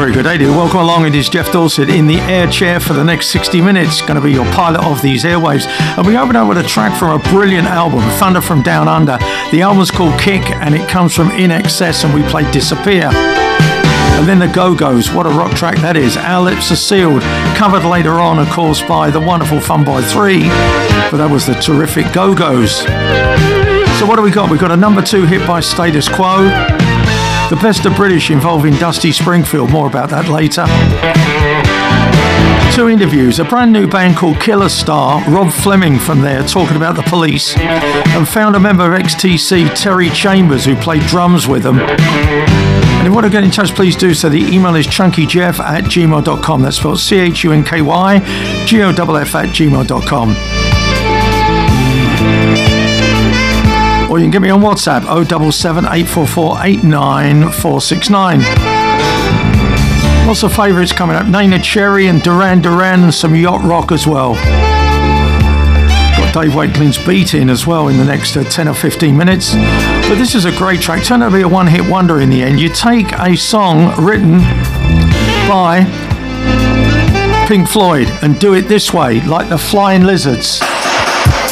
very good day to you. Welcome along. It is Jeff Dorset in the air chair for the next 60 minutes. Going to be your pilot of these airwaves. And we open up with a track from a brilliant album, Thunder from Down Under. The album's called Kick, and it comes from In Excess, and we played Disappear. And then the Go-Go's, what a rock track that is. Our Lips Are Sealed, covered later on, of course, by the wonderful Fun Boy 3. But that was the terrific Go-Go's. So what do we got? We've got a number 2 hit by Status Quo. The Best of British involving Dusty Springfield. More about that later. 2 interviews. A brand new band called Killer Star. Rob Fleming from there talking about the Police. And found a member of XTC, Terry Chambers, who played drums with them. And if you want to get in touch, please do so. The email is chunkyjeff@gmail.com. That's spelled CHUNKYGOFF@gmail.com. Or you can get me on WhatsApp 077 844 89469. Lots of favourites coming up. Nana Cherry and Duran Duran and some yacht rock as well. Got Dave Wakelin's beat in as well in the next 10 or 15 minutes. But this is a great track. Turned out to be a one-hit wonder in the end. You take a song written by Pink Floyd and do it this way, like the Flying Lizards.